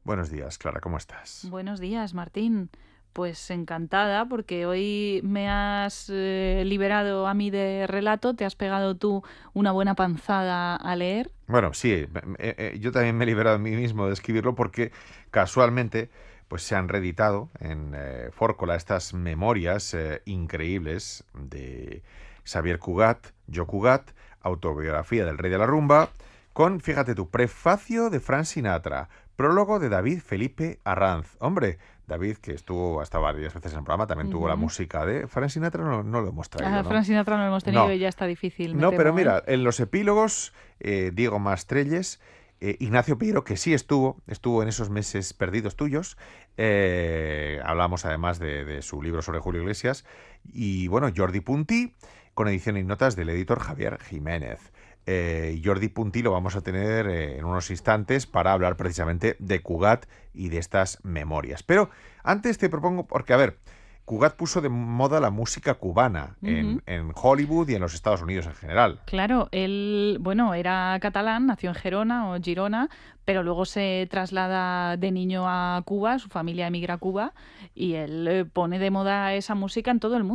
Buenos días, Clara, ¿cómo estás? Buenos días, Martín. Pues encantada porque hoy me has liberado a mí de relato, te has pegado tú una buena panzada a leer. Bueno, sí, yo también me he liberado a mí mismo de escribirlo porque casualmente pues se han reeditado en Fórcola estas memorias increíbles de Xavier Cugat, Jo Cugat, autobiografía del rey de la rumba, con, fíjate tú, prefacio de Frank Sinatra, prólogo de David Felipe Arranz. Hombre, David, que estuvo hasta varias veces en el programa, también tuvo la Ujú. música de Frank Sinatra, no lo hemos traído, A ¿no? Frank Sinatra no lo hemos tenido No, y ya está difícil, me no, pero temo, ¿eh? mira, en los epílogos, Diego Mastrelles, Ignacio Piero, que sí estuvo en esos meses perdidos tuyos. Hablamos además de su libro sobre Julio Iglesias. Y bueno, Jordi Puntí, con edición y notas del editor Javier Jiménez. Jordi Puntí lo vamos a tener en unos instantes para hablar precisamente de Cugat y de estas memorias. Pero antes te propongo, porque a ver, Cugat puso de moda la música cubana Ujú. en Hollywood y en los Estados Unidos en general. Claro, él, bueno, era catalán, nació en Gerona o Girona, pero luego se traslada de niño a Cuba, su familia emigra a Cuba y él pone de moda esa música en todo el mundo.